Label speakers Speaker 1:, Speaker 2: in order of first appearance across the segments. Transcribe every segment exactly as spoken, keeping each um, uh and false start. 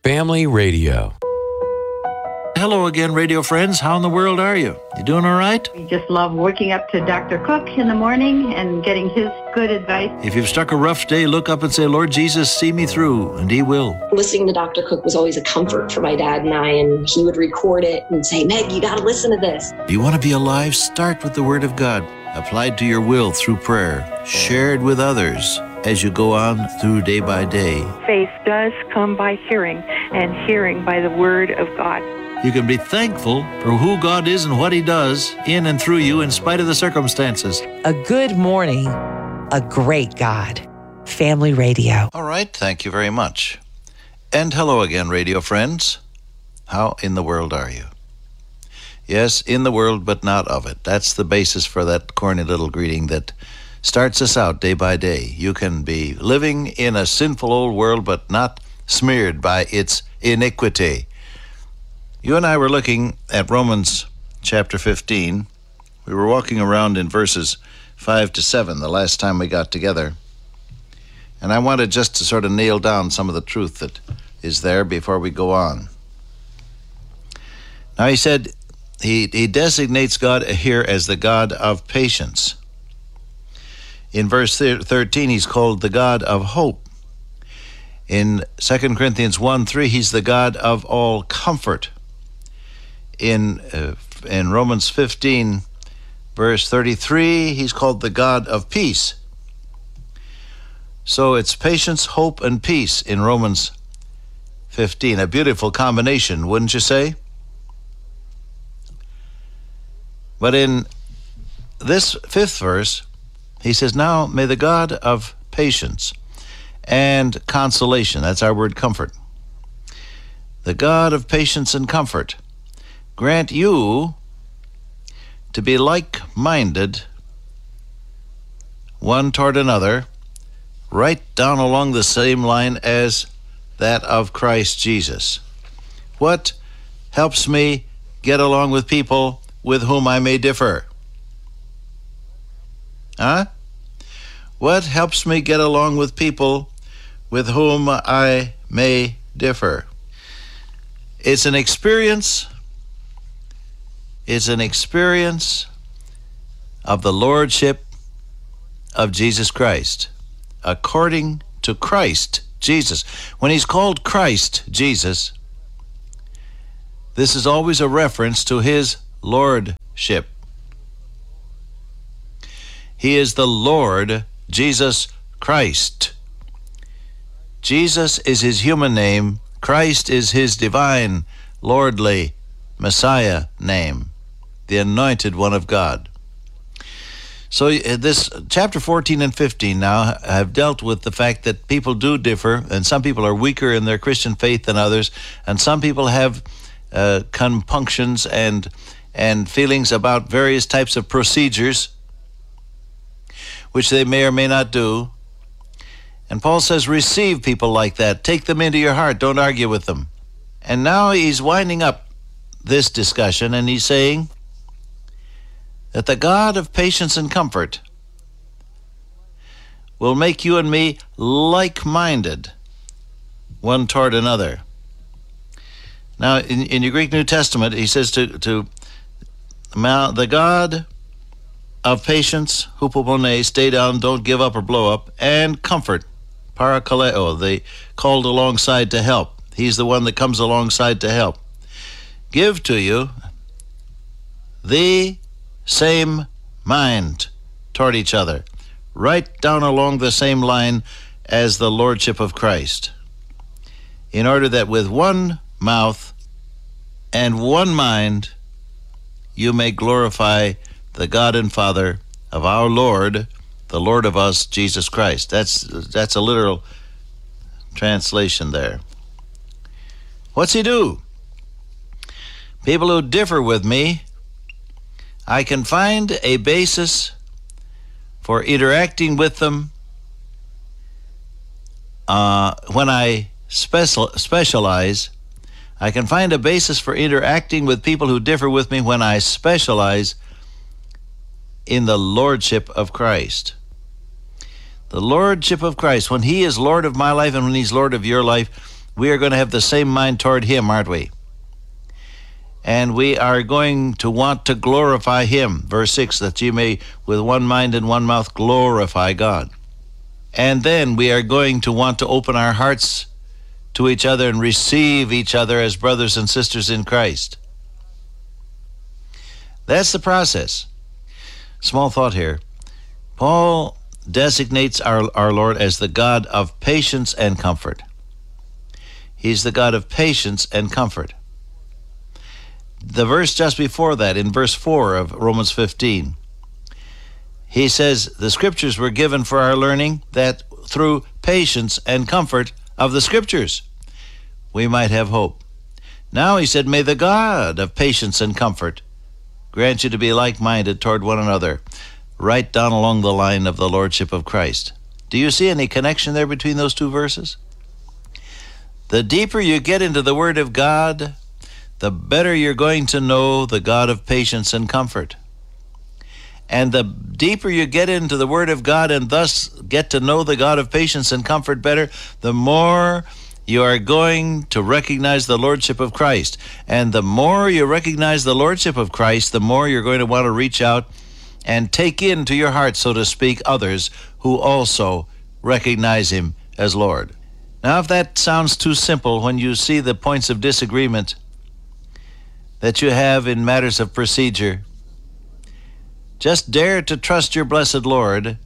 Speaker 1: Family Radio.
Speaker 2: Hello again, radio friends. How in the world are you? You doing all right?
Speaker 3: We just love waking up to Doctor Cook in the morning and getting his good advice.
Speaker 2: If you've struck a rough day, look up and say, Lord Jesus, see me through, and he will.
Speaker 4: Listening to Doctor Cook was always a comfort for my dad and I, and he would record it and say, Meg, you got to listen to this.
Speaker 2: If you want to be alive, start with the Word of God, applied to your will through prayer, shared with others as you go on through day by day.
Speaker 5: Faith does come by hearing, and hearing by the Word of God.
Speaker 2: You can be thankful for who God is and what he does in and through you in spite of the circumstances.
Speaker 6: A good morning, a great God. Family Radio.
Speaker 2: All right, thank you very much. And hello again, radio friends. How in the world are you? Yes, in the world, but not of it. That's the basis for that corny little greeting that starts us out day by day. You can be living in a sinful old world, but not smeared by its iniquity. You and I were looking at Romans chapter fifteen. We were walking around in verses five to seven the last time we got together. And I wanted just to sort of nail down some of the truth that is there before we go on. Now he said, he, he designates God here as the God of patience. In verse thirteen, he's called the God of hope. In Second Corinthians one three, he's the God of all comfort. In uh, in Romans fifteen, verse thirty-three, he's called the God of peace. So it's patience, hope, and peace in Romans fifteen. A beautiful combination, wouldn't you say? But in this fifth verse, he says, now may the God of patience and consolation, that's our word comfort, the God of patience and comfort, grant you to be like-minded one toward another, right down along the same line as that of Christ Jesus. What helps me get along with people with whom I may differ? Huh? What helps me get along with people with whom I may differ? It's an experience It's an experience of the Lordship of Jesus Christ, according to Christ Jesus. When he's called Christ Jesus, this is always a reference to his Lordship. He is the Lord Jesus Christ. Jesus is his human name. Christ is his divine, lordly Messiah name, the anointed one of God. So this chapter fourteen and fifteen now have dealt with the fact that people do differ, and some people are weaker in their Christian faith than others, and some people have uh, compunctions and and feelings about various types of procedures which they may or may not do. And Paul says, receive people like that. Take them into your heart. Don't argue with them. And now he's winding up this discussion, and he's saying that the God of patience and comfort will make you and me like-minded one toward another. Now, in, in your Greek New Testament, he says to, to the God of patience, hupomone, stay down, don't give up or blow up, and comfort, parakaleo, the called alongside to help. He's the one that comes alongside to help. Give to you the same mind toward each other, right down along the same line as the Lordship of Christ, in order that with one mouth and one mind you may glorify the God and Father of our Lord, the Lord of us, Jesus Christ. That's that's a literal translation there. What's he do? People who differ with me, I can find a basis for interacting with them uh, when I special, specialize. I can find a basis for interacting with people who differ with me when I specialize in the Lordship of Christ. The Lordship of Christ, when he is Lord of my life and when he's Lord of your life, we are going to have the same mind toward him, aren't we? And we are going to want to glorify him. Verse six, that ye may with one mind and one mouth glorify God. And then we are going to want to open our hearts to each other and receive each other as brothers and sisters in Christ. That's the process. Small thought here. Paul designates our, our Lord as the God of patience and comfort. He's the God of patience and comfort. The verse just before that, in verse four of Romans fifteen, he says, the scriptures were given for our learning, that through patience and comfort of the scriptures we might have hope. Now he said, may the God of patience and comfort grant you to be like-minded toward one another, right down along the line of the Lordship of Christ. Do you see any connection there between those two verses? The deeper you get into the Word of God, the better you're going to know the God of patience and comfort. And the deeper you get into the Word of God and thus get to know the God of patience and comfort better, the more you are going to recognize the Lordship of Christ. And the more you recognize the Lordship of Christ, the more you're going to want to reach out and take into your heart, so to speak, others who also recognize him as Lord. Now, if that sounds too simple when you see the points of disagreement that you have in matters of procedure, just dare to trust your blessed Lord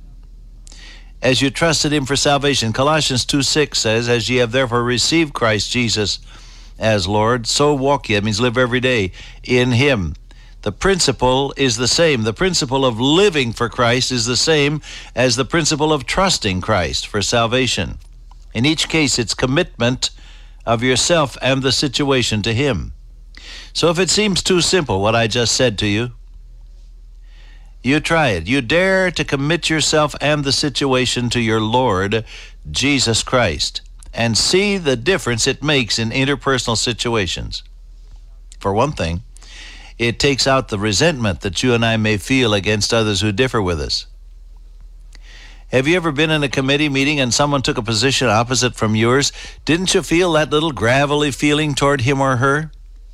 Speaker 2: as you trusted him for salvation. Colossians two six says, as ye have therefore received Christ Jesus as Lord, so walk ye. That means live every day in him. The principle is the same. The principle of living for Christ is the same as the principle of trusting Christ for salvation. In each case, it's commitment of yourself and the situation to him. So if it seems too simple, what I just said to you, you try it. You dare to commit yourself and the situation to your Lord, Jesus Christ, and see the difference it makes in interpersonal situations. For one thing, it takes out the resentment that you and I may feel against others who differ with us. Have you ever been in a committee meeting and someone took a position opposite from yours? Didn't you feel that little gravelly feeling toward him or her?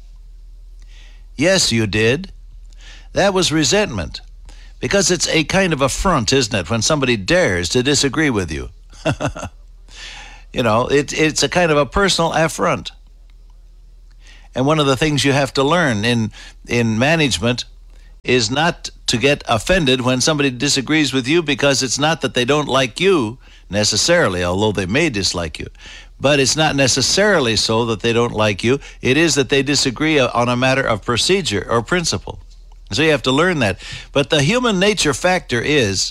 Speaker 2: Yes, you did. That was resentment. Because it's a kind of affront, isn't it, when somebody dares to disagree with you? You know, it, it's a kind of a personal affront. And one of the things you have to learn in, in management is not to get offended when somebody disagrees with you, because it's not that they don't like you necessarily, although they may dislike you. But it's not necessarily so that they don't like you. It is that they disagree on a matter of procedure or principle. So you have to learn that. But the human nature factor is,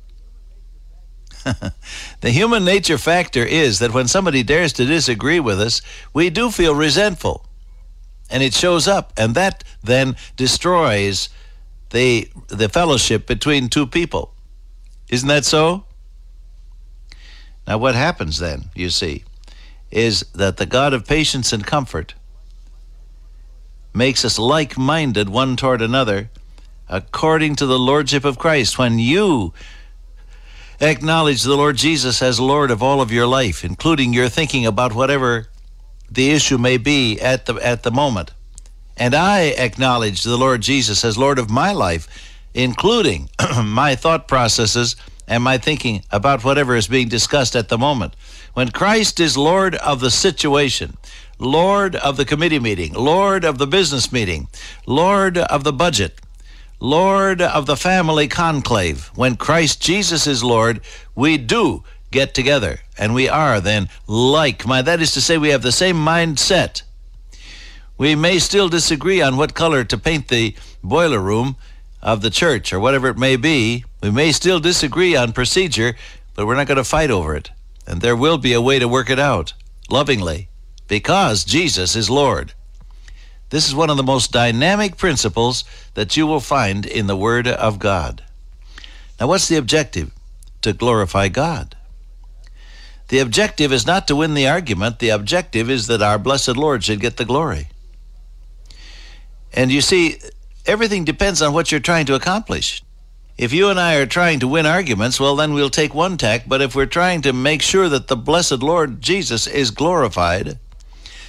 Speaker 2: the human nature factor is that when somebody dares to disagree with us, we do feel resentful. And it shows up. And that then destroys the, the fellowship between two people. Isn't that so? Now what happens then, you see, is that the God of patience and comfort makes us like-minded one toward another according to the Lordship of Christ. When you acknowledge the Lord Jesus as Lord of all of your life, including your thinking about whatever the issue may be at the at the moment, and I acknowledge the Lord Jesus as Lord of my life, including my thought processes and my thinking about whatever is being discussed at the moment. When Christ is Lord of the situation, Lord of the committee meeting, Lord of the business meeting, Lord of the budget, Lord of the family conclave, when Christ Jesus is Lord, we do get together, and we are then like mind. That is to say, we have the same mindset. We may still disagree on what color to paint the boiler room of the church or whatever it may be. We may still disagree on procedure, but we're not going to fight over it. And there will be a way to work it out lovingly, because Jesus is Lord. This is one of the most dynamic principles that you will find in the Word of God. Now, what's the objective? To glorify God. The objective is not to win the argument. The objective is that our blessed Lord should get the glory. And you see, everything depends on what you're trying to accomplish. If you and I are trying to win arguments, well, then we'll take one tack. But if we're trying to make sure that the blessed Lord Jesus is glorified,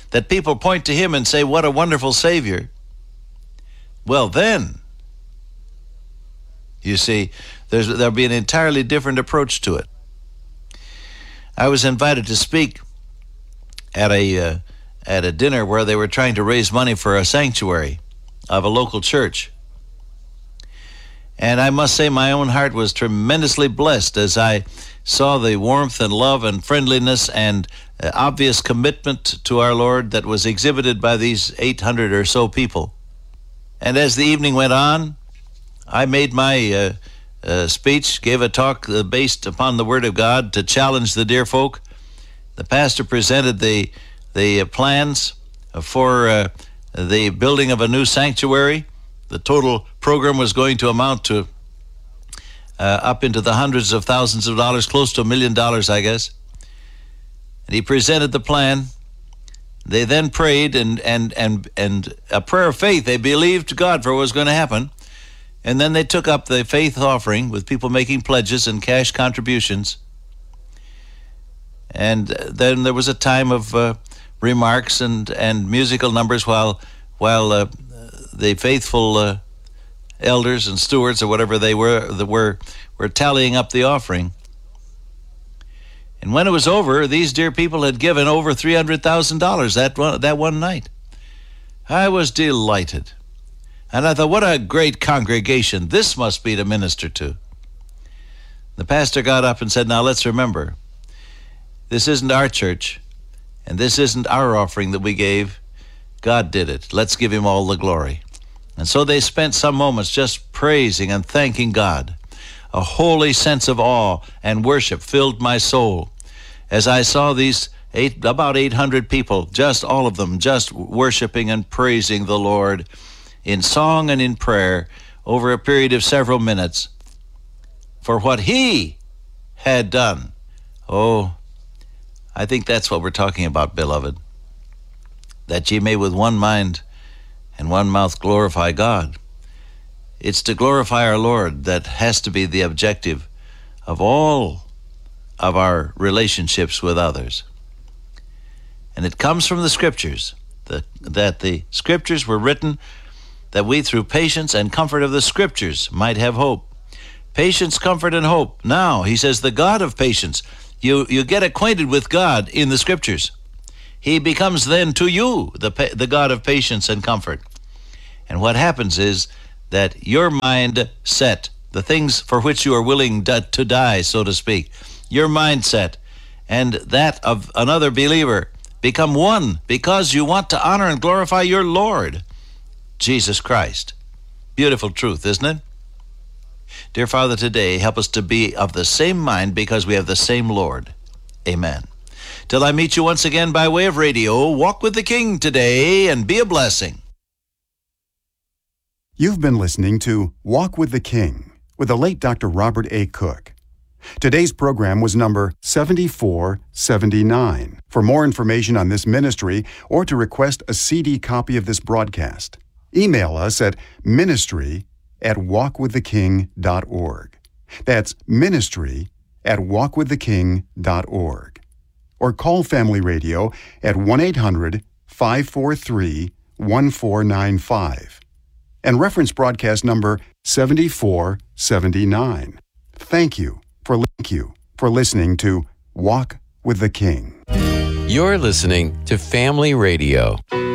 Speaker 2: that people point to him and say, what a wonderful Savior, well then, you see, there's, there'll be an entirely different approach to it. I was invited to speak at a uh, at a dinner where they were trying to raise money for a sanctuary of a local church. And I must say my own heart was tremendously blessed as I saw the warmth and love and friendliness and uh, obvious commitment to our Lord that was exhibited by these eight hundred or so people. And as the evening went on, I made my uh, uh, speech, gave a talk uh, based upon the Word of God to challenge the dear folk. The pastor presented the the uh, plans for uh, the building of a new sanctuary. The total program was going to amount to uh, up into the hundreds of thousands of dollars, close to a million dollars, I guess. And he presented the plan. They then prayed, and and and and a prayer of faith. They believed God for what was going to happen. And then they took up the faith offering with people making pledges and cash contributions. And then there was a time of uh, remarks and, and musical numbers while while uh, the faithful uh, elders and stewards or whatever they were that were were tallying up the offering. And when it was over, these dear people had given over three hundred thousand dollars that one, that one night. I was delighted. And I thought, what a great congregation this must be to minister to. The pastor got up and said, now let's remember, this isn't our church, and this isn't our offering that we gave. God did it. Let's give him all the glory. And so they spent some moments just praising and thanking God. A holy sense of awe and worship filled my soul as I saw these eight, about eight hundred people, just all of them, just worshiping and praising the Lord in song and in prayer over a period of several minutes for what he had done. Oh, I think that's what we're talking about, beloved. That ye may with one mind and one mouth glorify God. It's to glorify our Lord that has to be the objective of all of our relationships with others. And it comes from the Scriptures, the, that the Scriptures were written that we through patience and comfort of the Scriptures might have hope. Patience, comfort, and hope. Now, he says, the God of patience. You, you get acquainted with God in the Scriptures. He becomes then to you the, the God of patience and comfort. And what happens is that your mind set, the things for which you are willing to die, so to speak, your mindset and that of another believer become one because you want to honor and glorify your Lord, Jesus Christ. Beautiful truth, isn't it? Dear Father, today help us to be of the same mind because we have the same Lord. Amen. Till I meet you once again by way of radio, walk with the King today and be a blessing.
Speaker 1: You've been listening to Walk with the King with the late Doctor Robert A. Cook. Today's program was number seventy-four seventy-nine. For more information on this ministry or to request a C D copy of this broadcast, email us at ministry at walk with the king dot org. That's ministry at walk with the king dot org. Or call Family Radio at one eight hundred five four three one four nine five and reference broadcast number seventy-four seventy-nine. Thank you for thank you for listening to Walk with the King.
Speaker 7: You're listening to Family Radio.